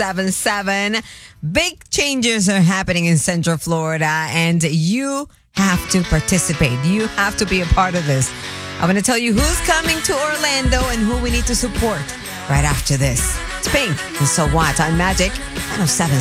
1077. Big changes are happening in Central Florida, and you have to participate. You have to be a part of this. I'm going to tell you who's coming to Orlando and who we need to support right after this. It's Pink and So What on Magic 107.